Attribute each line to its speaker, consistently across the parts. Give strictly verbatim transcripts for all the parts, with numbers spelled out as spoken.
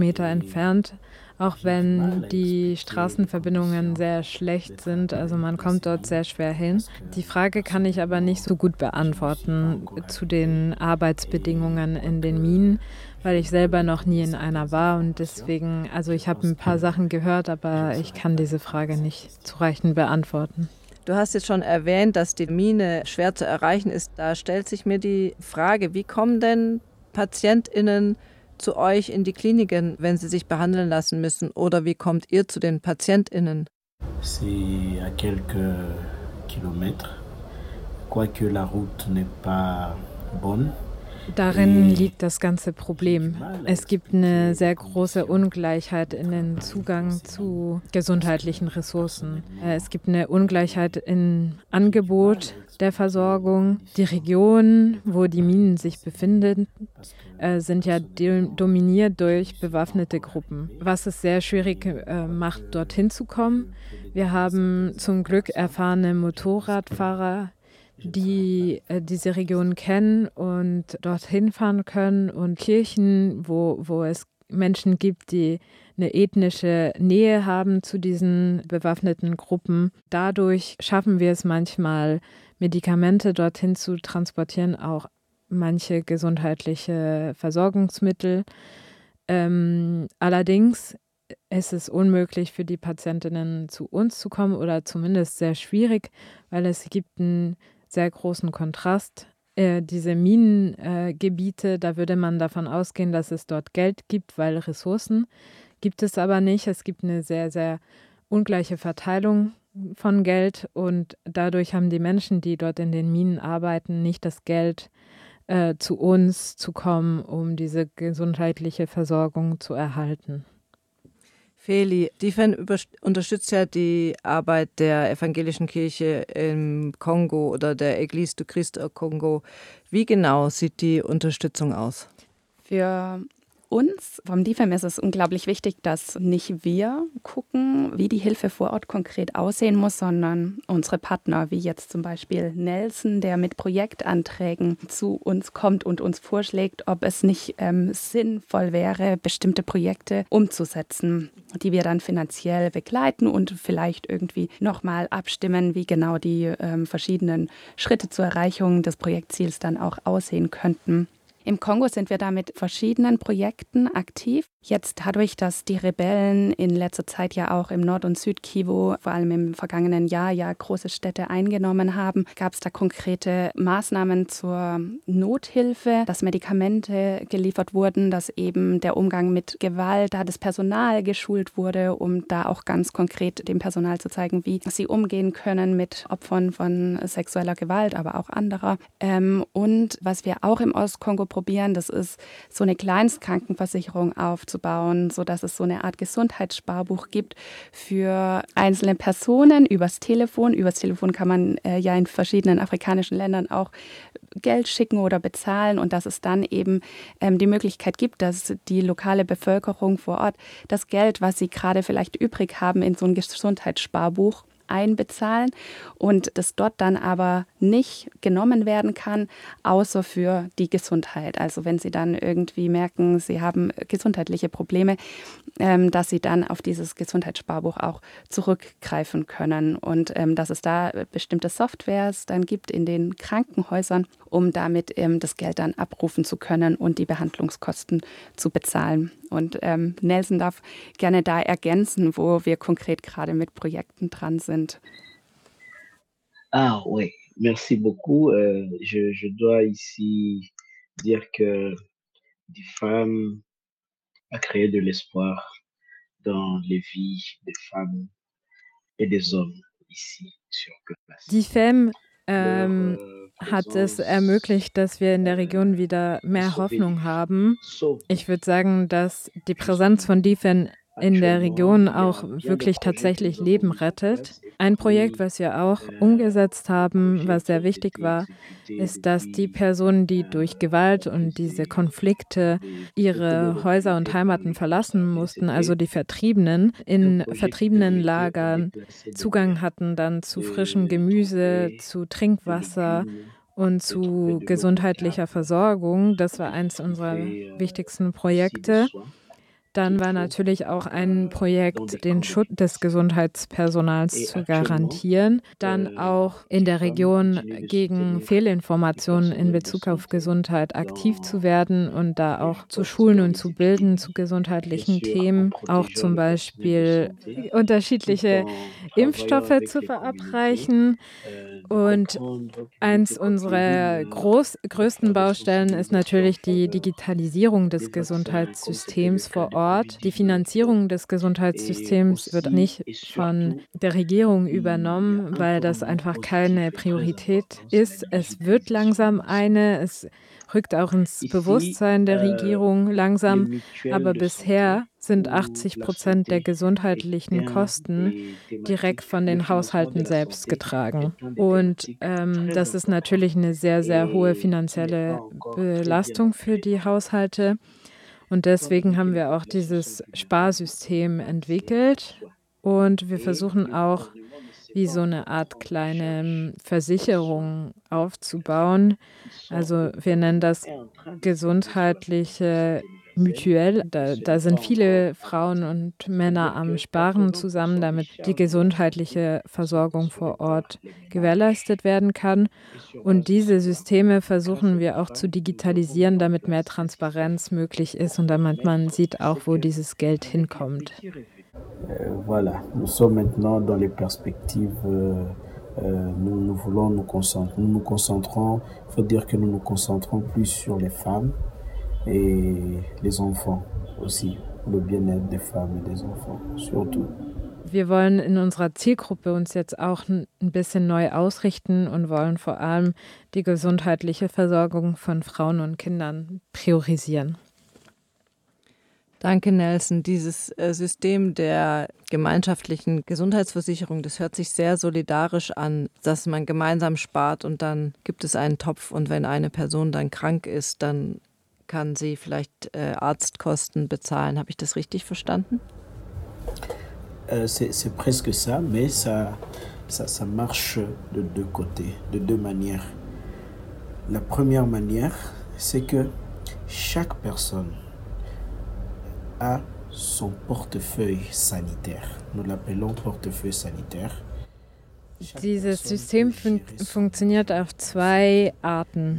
Speaker 1: Meter entfernt, auch wenn die Straßenverbindungen sehr schlecht sind. Also man kommt dort sehr schwer hin. Die Frage kann ich aber nicht so gut beantworten zu den Arbeitsbedingungen in den Minen, weil ich selber noch nie in einer war und deswegen, also ich habe ein paar Sachen gehört, aber ich kann diese Frage nicht zureichend beantworten.
Speaker 2: Du hast jetzt schon erwähnt, dass die Mine schwer zu erreichen ist. Da stellt sich mir die Frage, wie kommen denn PatientInnen zu euch in die Kliniken, wenn sie sich behandeln lassen müssen? Oder wie kommt ihr zu den PatientInnen?
Speaker 3: C'est à quelques kilomètres, quoique la route n'est pas bonne.
Speaker 1: Darin liegt das ganze Problem. Es gibt eine sehr große Ungleichheit in den Zugang zu gesundheitlichen Ressourcen. Es gibt eine Ungleichheit im Angebot der Versorgung. Die Regionen, wo die Minen sich befinden, sind ja dominiert durch bewaffnete Gruppen, was es sehr schwierig macht, dorthin zu kommen. Wir haben zum Glück erfahrene Motorradfahrer, die äh, diese Region kennen und dorthin fahren können und Kirchen, wo, wo es Menschen gibt, die eine ethnische Nähe haben zu diesen bewaffneten Gruppen. Dadurch schaffen wir es manchmal, Medikamente dorthin zu transportieren, auch manche gesundheitliche Versorgungsmittel. Ähm, allerdings ist es unmöglich für die Patientinnen zu uns zu kommen oder zumindest sehr schwierig, weil es gibt einen sehr großen Kontrast. Äh, diese Minengebiete, äh, da würde man davon ausgehen, dass es dort Geld gibt, weil Ressourcen gibt es aber nicht. Es gibt eine sehr, sehr ungleiche Verteilung von Geld und dadurch haben die Menschen, die dort in den Minen arbeiten, nicht das Geld, äh, zu uns zu kommen, um diese gesundheitliche Versorgung zu erhalten.
Speaker 2: Feli, DFEN unterstützt ja die Arbeit der evangelischen Kirche im Kongo oder der Église du Christ au Kongo. Wie genau sieht die Unterstützung aus?
Speaker 4: Für uns vom DFEM ist es unglaublich wichtig, dass nicht wir gucken, wie die Hilfe vor Ort konkret aussehen muss, sondern unsere Partner, wie jetzt zum Beispiel Nelson, der mit Projektanträgen zu uns kommt und uns vorschlägt, ob es nicht ähm, sinnvoll wäre, bestimmte Projekte umzusetzen, die wir dann finanziell begleiten und vielleicht irgendwie nochmal abstimmen, wie genau die ähm, verschiedenen Schritte zur Erreichung des Projektziels dann auch aussehen könnten. Im Kongo sind wir da mit verschiedenen Projekten aktiv. Jetzt dadurch, dass die Rebellen in letzter Zeit ja auch im Nord- und Südkivu, vor allem im vergangenen Jahr, ja große Städte eingenommen haben, gab es da konkrete Maßnahmen zur Nothilfe, dass Medikamente geliefert wurden, dass eben der Umgang mit Gewalt, da das Personal geschult wurde, um da auch ganz konkret dem Personal zu zeigen, wie sie umgehen können mit Opfern von sexueller Gewalt, aber auch anderer. Ähm, und was wir auch im Ostkongo probieren, das ist so eine Kleinstkrankenversicherung aufzubauen, sodass es so eine Art Gesundheitssparbuch gibt für einzelne Personen übers Telefon. Übers Telefon kann man äh, ja in verschiedenen afrikanischen Ländern auch Geld schicken oder bezahlen und dass es dann eben ähm, die Möglichkeit gibt, dass die lokale Bevölkerung vor Ort das Geld, was sie gerade vielleicht übrig haben, in so ein Gesundheitssparbuch einbezahlen und das dort dann aber nicht genommen werden kann, außer für die Gesundheit. Also wenn Sie dann irgendwie merken, Sie haben gesundheitliche Probleme, ähm, dass Sie dann auf dieses Gesundheitssparbuch auch zurückgreifen können und ähm, dass es da bestimmte Softwares dann gibt in den Krankenhäusern, um damit ähm, das Geld dann abrufen zu können und die Behandlungskosten zu bezahlen. Und ähm, Nelson darf gerne da ergänzen, wo wir konkret gerade mit Projekten dran sind.
Speaker 3: Ah oui, merci beaucoup. Euh, je, je dois ici dire que DFEM a créé de l'espoir dans les vies des femmes et des hommes ici sur place.
Speaker 1: DFEM ähm, hat es ermöglicht, dass wir in der Region wieder mehr Hoffnung haben. Ich würde sagen, dass die Präsenz von DFEM in der Region auch wirklich tatsächlich Leben rettet. Ein Projekt, was wir auch umgesetzt haben, was sehr wichtig war, ist, dass die Personen, die durch Gewalt und diese Konflikte ihre Häuser und Heimaten verlassen mussten, also die Vertriebenen, in vertriebenen Lagern Zugang hatten dann zu frischem Gemüse, zu Trinkwasser und zu gesundheitlicher Versorgung. Das war eines unserer wichtigsten Projekte. Dann war natürlich auch ein Projekt, den Schutz des Gesundheitspersonals zu garantieren. Dann auch in der Region gegen Fehlinformationen in Bezug auf Gesundheit aktiv zu werden und da auch zu schulen und zu bilden zu gesundheitlichen Themen. Auch zum Beispiel unterschiedliche Impfstoffe zu verabreichen. Und eins unserer groß, größten Baustellen ist natürlich die Digitalisierung des Gesundheitssystems vor Ort. Die Finanzierung des Gesundheitssystems wird nicht von der Regierung übernommen, weil das einfach keine Priorität ist. Es wird langsam eine, es rückt auch ins Bewusstsein der Regierung langsam, aber bisher sind achtzig Prozent der gesundheitlichen Kosten direkt von den Haushalten selbst getragen. Und ähm, das ist natürlich eine sehr, sehr hohe finanzielle Belastung für die Haushalte. Und deswegen haben wir auch dieses Sparsystem entwickelt. Und wir versuchen auch, wie so eine Art kleine Versicherung aufzubauen. Also wir nennen das gesundheitliche Mutuelle. Da, da sind viele Frauen und Männer am Sparen zusammen, damit die gesundheitliche Versorgung vor Ort gewährleistet werden kann. Und diese Systeme versuchen wir auch zu digitalisieren, damit mehr Transparenz möglich ist und damit man sieht auch, wo dieses Geld hinkommt.
Speaker 3: Euh, voilà, nous sommes maintenant dans les perspectives, euh, euh, nous, nous voulons nous concentrer, nous nous concentrons, il faut dire que nous nous concentrons plus sur les femmes et les enfants aussi, le bien-être des femmes et des enfants, surtout.
Speaker 1: Wir wollen in unserer Zielgruppe uns jetzt auch ein bisschen neu ausrichten und wollen vor allem die gesundheitliche Versorgung von Frauen und Kindern priorisieren.
Speaker 2: Danke, Nelson. Dieses äh, System der gemeinschaftlichen Gesundheitsversicherung, das hört sich sehr solidarisch an, dass man gemeinsam spart und dann gibt es einen Topf und wenn eine Person dann krank ist, dann kann sie vielleicht äh, Arztkosten bezahlen. Habe ich das richtig verstanden?
Speaker 3: Euh, c'est, c'est presque ça, mais ça, ça, ça marche de deux côtés, de deux manières. La première manière, c'est que chaque personne a son portefeuille sanitaire. Nous l'appelons portefeuille sanitaire.
Speaker 1: Dieses System fun- funktioniert auf zwei Arten.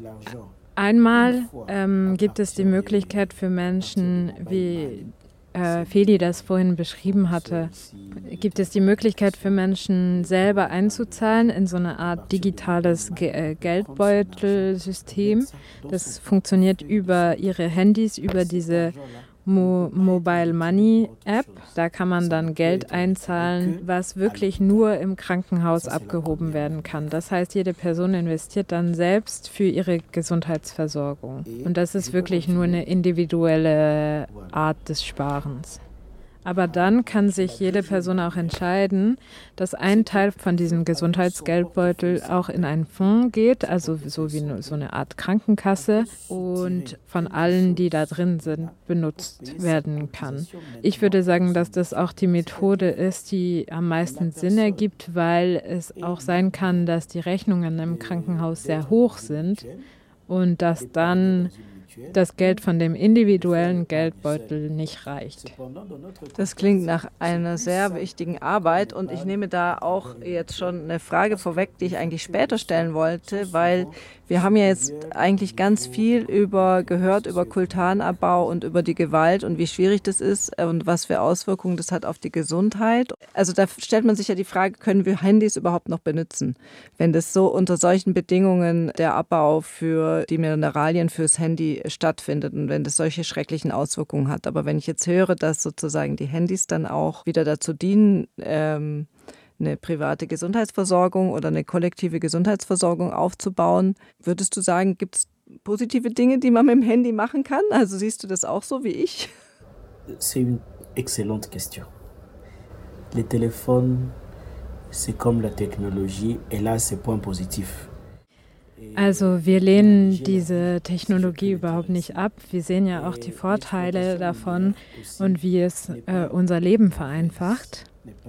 Speaker 1: Einmal ähm, gibt es die Möglichkeit für Menschen, wie äh, Feli das vorhin beschrieben hatte, gibt es die Möglichkeit für Menschen selber einzuzahlen in so eine Art digitales Ge- äh, Geldbeutelsystem. Das funktioniert über ihre Handys, über diese Mo- Mobile Money App. Da kann man dann Geld einzahlen, was wirklich nur im Krankenhaus abgehoben werden kann. Das heißt, jede Person investiert dann selbst für ihre Gesundheitsversorgung. Und das ist wirklich nur eine individuelle Art des Sparens. Aber dann kann sich jede Person auch entscheiden, dass ein Teil von diesem Gesundheitsgeldbeutel auch in einen Fonds geht, also so wie so eine Art Krankenkasse und von allen, die da drin sind, benutzt werden kann. Ich würde sagen, dass das auch die Methode ist, die am meisten Sinn ergibt, weil es auch sein kann, dass die Rechnungen im Krankenhaus sehr hoch sind und dass dann das Geld von dem individuellen Geldbeutel nicht reicht.
Speaker 2: Das klingt nach einer sehr wichtigen Arbeit und ich nehme da auch jetzt schon eine Frage vorweg, die ich eigentlich später stellen wollte, weil wir haben ja jetzt eigentlich ganz viel über gehört über Kultanabbau und über die Gewalt und wie schwierig das ist und was für Auswirkungen das hat auf die Gesundheit. Also da stellt man sich ja die Frage, können wir Handys überhaupt noch benutzen, wenn das so unter solchen Bedingungen der Abbau für die Mineralien fürs Handy stattfindet und wenn das solche schrecklichen Auswirkungen hat. Aber wenn ich jetzt höre, dass sozusagen die Handys dann auch wieder dazu dienen, ähm, eine private Gesundheitsversorgung oder eine kollektive Gesundheitsversorgung aufzubauen, würdest du sagen, gibt es positive Dinge, die man mit dem Handy machen kann? Also siehst du das auch so wie ich?
Speaker 3: C'est une excellente question. Les téléphones, c'est comme la technologie, et là, c'est point positif.
Speaker 1: Also wir lehnen diese Technologie überhaupt nicht ab. Wir sehen ja auch die Vorteile davon und wie es äh, unser Leben vereinfacht.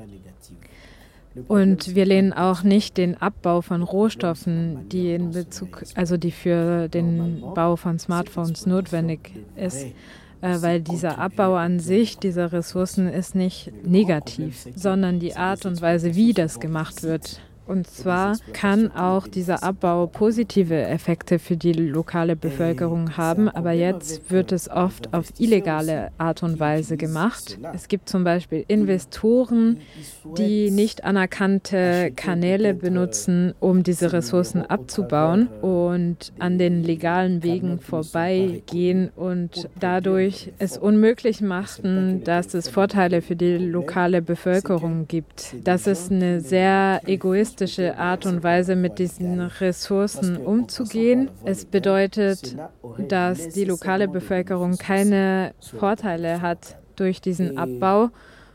Speaker 1: Und wir lehnen auch nicht den Abbau von Rohstoffen, die in Bezug, also die für den Bau von Smartphones notwendig ist, äh, weil dieser Abbau an sich dieser Ressourcen ist nicht negativ, sondern die Art und Weise, wie das gemacht wird. Und zwar kann auch dieser Abbau positive Effekte für die lokale Bevölkerung haben, aber jetzt wird es oft auf illegale Art und Weise gemacht. Es gibt zum Beispiel Investoren, die nicht anerkannte Kanäle benutzen, um diese Ressourcen abzubauen und an den legalen Wegen vorbeigehen und dadurch es unmöglich machen, dass es Vorteile für die lokale Bevölkerung gibt. Das ist eine sehr egoistische Art und Weise, mit diesen Ressourcen umzugehen. Es bedeutet, dass die lokale Bevölkerung keine Vorteile hat durch diesen Abbau.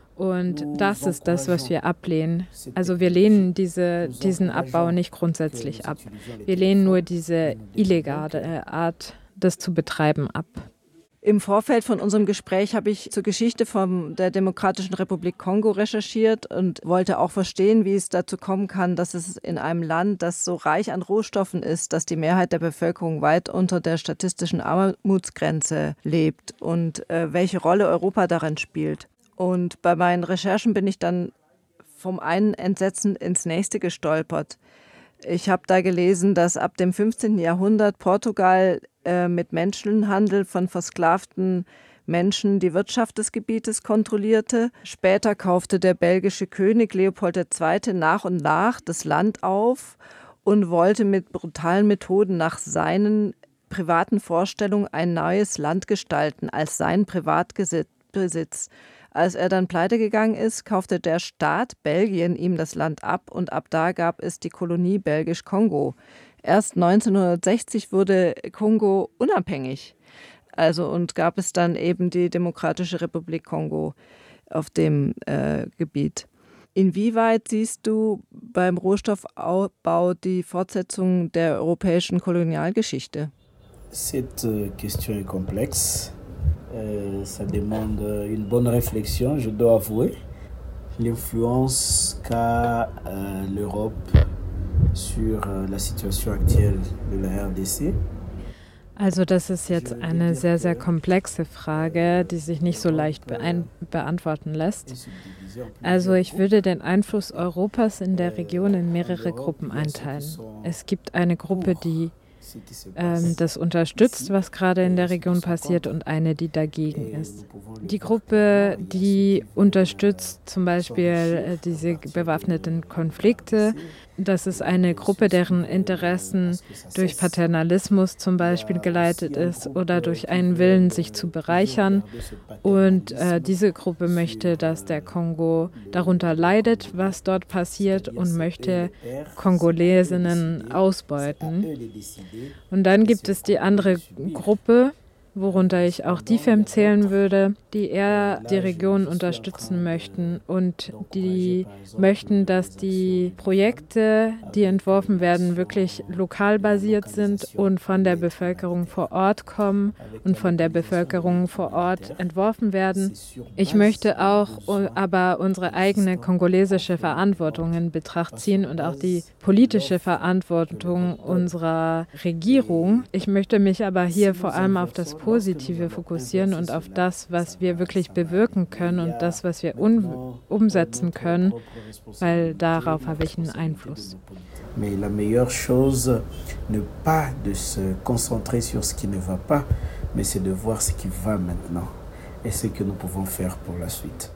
Speaker 1: Und das ist das, was wir ablehnen. Also wir lehnen diese, diesen Abbau nicht grundsätzlich ab. Wir lehnen nur diese illegale Art, das zu betreiben, ab.
Speaker 2: Im Vorfeld von unserem Gespräch habe ich zur Geschichte von der Demokratischen Republik Kongo recherchiert und wollte auch verstehen, wie es dazu kommen kann, dass es in einem Land, das so reich an Rohstoffen ist, dass die Mehrheit der Bevölkerung weit unter der statistischen Armutsgrenze lebt und äh, welche Rolle Europa darin spielt. Und bei meinen Recherchen bin ich dann vom einen Entsetzen ins nächste gestolpert. Ich habe da gelesen, dass ab dem fünfzehnten Jahrhundert Portugal äh, mit Menschenhandel von versklavten Menschen die Wirtschaft des Gebietes kontrollierte. Später kaufte der belgische König Leopold der Zweite nach und nach das Land auf und wollte mit brutalen Methoden nach seinen privaten Vorstellungen ein neues Land gestalten als sein Privatbesitz. Als er dann pleite gegangen ist, kaufte der Staat Belgien ihm das Land ab und ab da gab es die Kolonie Belgisch-Kongo. Erst neunzehnhundertsechzig wurde Kongo unabhängig. Also und gab es dann eben die Demokratische Republik Kongo auf dem äh, Gebiet. Inwieweit siehst du beim Rohstoffabbau die Fortsetzung der europäischen Kolonialgeschichte?
Speaker 3: Cette question est complexe. Euh, ça demande une bonne réflexion, je dois avouer. L'influence qu'a euh, l'Europe sur euh, la situation actuelle de la R D C.
Speaker 1: Also das ist jetzt eine sehr, sehr komplexe Frage, die sich nicht so leicht beein- beantworten lässt. Also ich würde den Einfluss Europas in der Region in mehrere Gruppen einteilen. Es gibt eine Gruppe, die ähm, das unterstützt, was gerade in der Region passiert, und eine, die dagegen ist. Die Gruppe, die unterstützt zum Beispiel äh, diese bewaffneten Konflikte, das ist eine Gruppe, deren Interessen durch Paternalismus zum Beispiel geleitet ist oder durch einen Willen, sich zu bereichern. Und äh, diese Gruppe möchte, dass der Kongo darunter leidet, was dort passiert, und möchte Kongolesinnen ausbeuten. Und dann gibt es die andere Gruppe, worunter ich auch D I F E M zählen würde, die eher die Region unterstützen möchten und die möchten, dass die Projekte, die entworfen werden, wirklich lokal basiert sind und von der Bevölkerung vor Ort kommen und von der Bevölkerung vor Ort entworfen werden. Ich möchte auch aber unsere eigene kongolesische Verantwortung in Betracht ziehen und auch die politische Verantwortung unserer Regierung. Ich möchte mich aber hier vor allem auf das Positive fokussieren und auf das, was wir wirklich bewirken können und das, was wir un- umsetzen können, weil darauf habe ich einen Einfluss.
Speaker 3: Mais la meilleure chose, ne pas de se concentrer sur ce qui ne va pas, mais c'est de voir ce qui va maintenant et ce que nous pouvons faire pour la suite.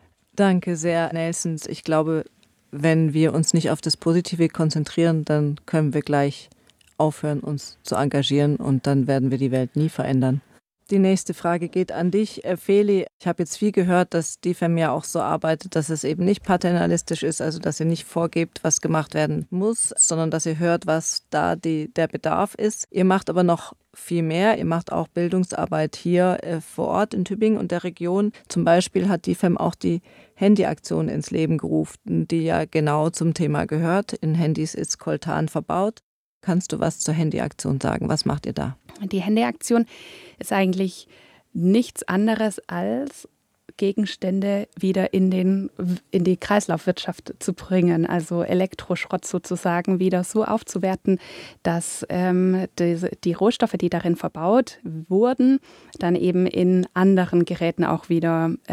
Speaker 2: Danke sehr, Nelsons. Ich glaube, wenn wir uns nicht auf das Positive konzentrieren, dann können wir gleich aufhören, uns zu engagieren, und dann werden wir die Welt nie verändern. Die nächste Frage geht an dich, Feli. Ich habe jetzt viel gehört, dass D I F E M ja auch so arbeitet, dass es eben nicht paternalistisch ist, also dass ihr nicht vorgebt, was gemacht werden muss, sondern dass ihr hört, was da die, der Bedarf ist. Ihr macht aber noch viel mehr. Ihr macht auch Bildungsarbeit hier äh, vor Ort in Tübingen und der Region. Zum Beispiel hat D I F E M auch die Handy-Aktion ins Leben gerufen, die ja genau zum Thema gehört. In Handys ist Coltan verbaut. Kannst du was zur Handy-Aktion sagen? Was macht ihr da?
Speaker 4: Die Handy-Aktion ist eigentlich nichts anderes als Gegenstände wieder in, den, in die Kreislaufwirtschaft zu bringen, also Elektroschrott sozusagen wieder so aufzuwerten, dass ähm, die, die Rohstoffe, die darin verbaut wurden, dann eben in anderen Geräten auch wieder